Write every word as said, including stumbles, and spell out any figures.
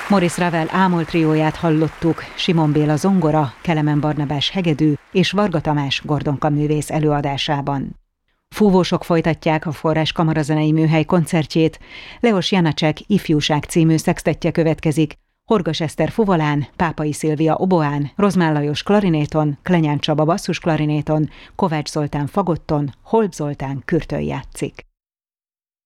Maurice Ravel Ámol trióját hallottuk, Simon Béla zongora, Kelemen Barnabás hegedű és Varga Tamás Gordonka művész előadásában. Fúvósok folytatják a Forrás Kamarazenei Műhely koncertjét, Leos Janacek Ifjúság című szextettje következik, Horgas Eszter fuvolán, Pápai Szilvia oboán, Rozmán Lajos klarinéton, Klenyán Csaba basszusklarinéton, Kovács Zoltán fagotton, Holb Zoltán kürtön játszik.